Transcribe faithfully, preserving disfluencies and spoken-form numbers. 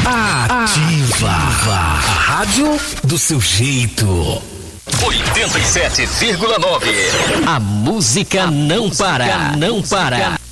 Ativa. A rádio do seu jeito. oitenta e sete vírgula nove. A música não para, não para.